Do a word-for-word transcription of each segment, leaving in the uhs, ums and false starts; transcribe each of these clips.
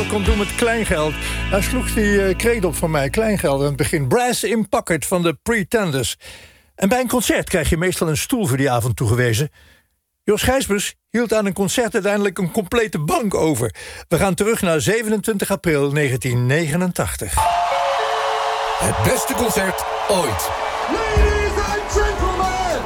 kon doen met kleingeld. Daar sloeg die uh, kreet op van mij, kleingeld aan het begin. Brass in Pocket van de Pretenders. En bij een concert krijg je meestal een stoel voor die avond toegewezen. Jos Gijsbers hield aan een concert uiteindelijk een complete bank over. We gaan terug naar zevenentwintig april negentien negenentachtig. Het beste concert ooit. Ladies and gentlemen,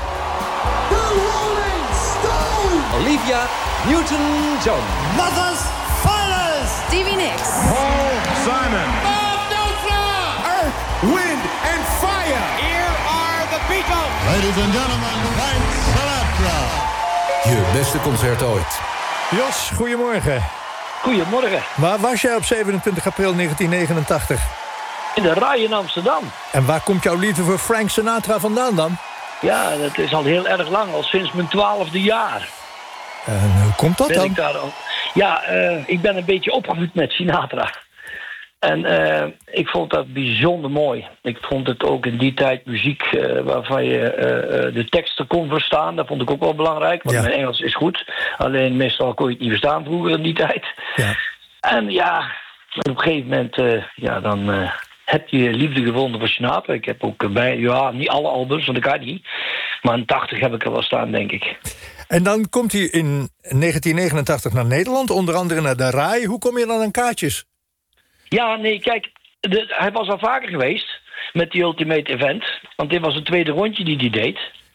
the Rolling Stones. Olivia Newton-John. Mother's Finest. Stevie Nicks. Paul Simon. Bob Nova. Earth, Wind and Fire. Here are the Beatles. Ladies and gentlemen, Frank Sinatra. Je beste concert ooit. Jos, goedemorgen. Goedemorgen. Waar was jij op zevenentwintig april negentien negenentachtig? In de Rai in Amsterdam. En waar komt jouw liefde voor Frank Sinatra vandaan dan? Ja, dat is al heel erg lang, al sinds mijn twaalfde jaar. En hoe komt dat Ben dan? ik daar al... Ja, uh, ik ben een beetje opgevoed met Sinatra. En uh, ik vond dat bijzonder mooi. Ik vond het ook in die tijd muziek uh, waarvan je uh, uh, de teksten kon verstaan. Dat vond ik ook wel belangrijk, want ja. Mijn Engels is goed. Alleen meestal kon je het niet verstaan vroeger in die tijd. Ja. En ja, op een gegeven moment, uh, ja, dan uh, heb je liefde gevonden voor Sinatra. Ik heb ook bij, ja, niet alle albums, want dat kan niet. Maar in tachtig heb ik er wel staan, denk ik. En dan komt hij in negentien negenentachtig naar Nederland, onder andere naar de Rai. Hoe kom je dan aan kaartjes? Ja, nee, kijk, de, hij was al vaker geweest met die Ultimate Event. Want dit was het tweede rondje die hij deed.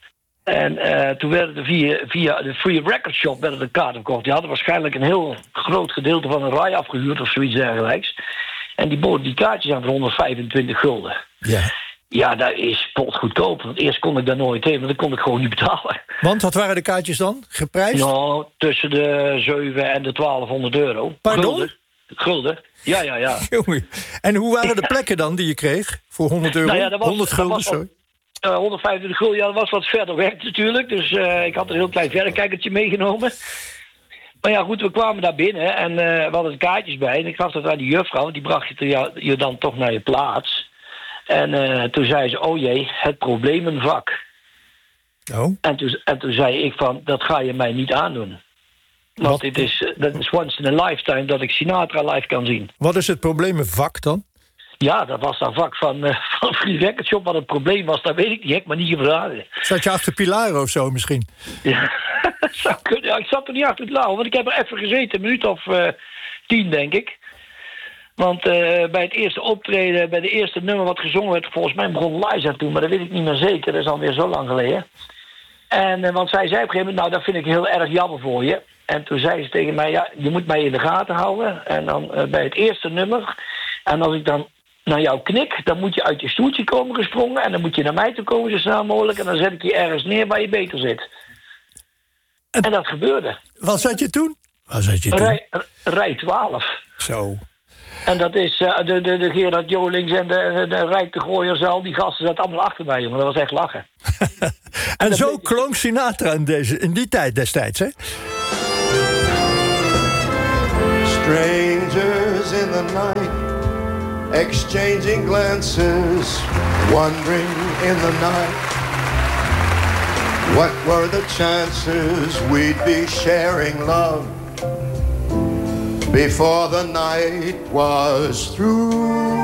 En uh, toen werden er via, via de Free Record Shop werden de kaarten verkocht. Die hadden waarschijnlijk een heel groot gedeelte van een Rai afgehuurd of zoiets dergelijks. En die boden die kaartjes aan voor honderdvijfentwintig gulden. Ja. Ja, dat is potgoedkoop. Want eerst kon ik daar nooit heen, want dat kon ik gewoon niet betalen. Want wat waren de kaartjes dan? Geprijsd? Nou, tussen de zeven en de twaalfhonderd euro. Pardon? Gulden. Gulden. Ja, ja, ja. Jongen. En hoe waren de plekken dan die je kreeg? Voor honderd euro? Nou ja, dat was, honderd gulden, dat was sorry. Uh, honderdvijfentwintig gulden, ja, dat was wat verder weg natuurlijk. Dus uh, ik had een heel klein verrekijkertje meegenomen. Maar ja, goed, we kwamen daar binnen en uh, we hadden de kaartjes bij. En ik gaf dat aan die juffrouw, die bracht je, te, je dan toch naar je plaats. En uh, toen zei ze, oh jee, het probleemvak. Oh. En, toen, en toen zei ik van, dat ga je mij niet aandoen. Want Wat? dit is, dat is once in a lifetime dat ik Sinatra live kan zien. Wat is het probleemvak dan? Ja, dat was dat vak van, uh, van Free Record Shop. Wat het probleem was, dat weet ik niet. Ik heb maar niet gevraagd. Zat je achter pilaren of zo misschien? Ja, zou kunnen. Ja, ik zat er niet achter pilaren, want ik heb er even gezeten. Een minuut of uh, tien, denk ik. Want uh, bij het eerste optreden, bij de eerste nummer wat gezongen werd... volgens mij begon Liza toen, maar dat weet ik niet meer zeker. Dat is alweer zo lang geleden. En uh, want zij zei op een gegeven moment, nou, dat vind ik heel erg jammer voor je. En toen zei ze tegen mij, ja, je moet mij in de gaten houden. En dan uh, bij het eerste nummer... En als ik dan naar jou knik, dan moet je uit je stoeltje komen gesprongen... en dan moet je naar mij toe komen zo snel mogelijk... en dan zet ik je ergens neer waar je beter zit. En, en dat gebeurde. Wat zat je toen? Wat zat je toen? Rij, rij twaalf. Zo. En dat is uh, de, de, de Gerard Jolings en de, de Rijk de Gooiers al... die gasten zaten allemaal achter mij, jongen. Dat was echt lachen. En, en zo klonk Sinatra in, deze, in die tijd destijds, hè? Strangers in the night, exchanging glances, wandering in the night. What were the chances we'd be sharing love before the night was through?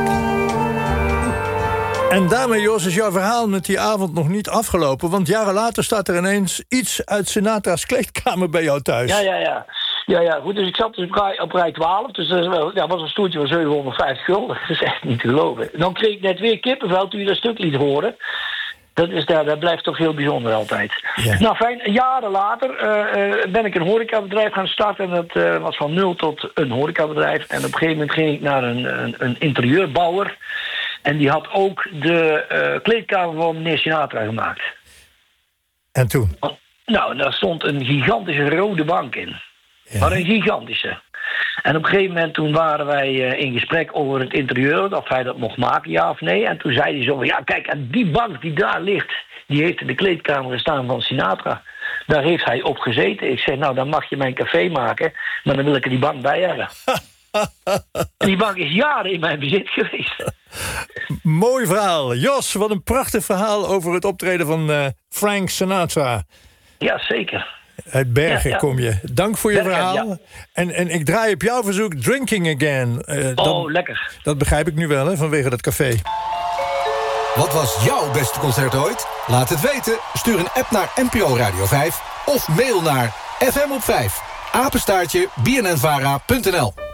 En daarmee, Jos, is jouw verhaal met die avond nog niet afgelopen... want jaren later staat er ineens iets uit Sinatra's kleedkamer bij jou thuis. Ja, ja, ja. Ja, ja, goed, dus ik zat dus op rij, op rij twaalf, dus dat ja, was een stoeltje van zevenhonderdvijftig gulden. Dat is echt niet te geloven. Dan kreeg ik net weer kippenvel toen je dat stuk liet horen. Dat, is, dat, dat blijft toch heel bijzonder altijd. Ja. Nou, fijn, jaren later uh, uh, ben ik een horecabedrijf gaan starten. En dat uh, was van nul tot een horecabedrijf. En op een gegeven moment ging ik naar een, een, een interieurbouwer. En die had ook de uh, kleedkamer van meneer Sinatra gemaakt. En toen? Nou, daar stond een gigantische rode bank in. Ja. Maar een gigantische. En op een gegeven moment toen waren wij uh, in gesprek over het interieur... of hij dat mocht maken, ja of nee. En toen zei hij zo van, ja kijk, en die bank die daar ligt... die heeft in de kleedkamer gestaan van Sinatra. Daar heeft hij op gezeten. Ik zei, nou, dan mag je mijn café maken... maar dan wil ik er die bank bij hebben. En die bank is jaren in mijn bezit geweest. Mooi verhaal. Jos, wat een prachtig verhaal over het optreden van uh, Frank Sinatra. Ja, zeker. Uit Bergen Ja, ja. kom je. Dank voor je Bergen, verhaal. ja. En, en ik draai op jouw verzoek Drinking Again. Uh, Oh, dat, lekker. dat begrijp ik nu wel, hè, vanwege dat café. Wat was jouw beste concert ooit? Laat het weten. Stuur een app naar N P O Radio vijf of mail naar f m op vijf apenstaartje b n n vara punt n l.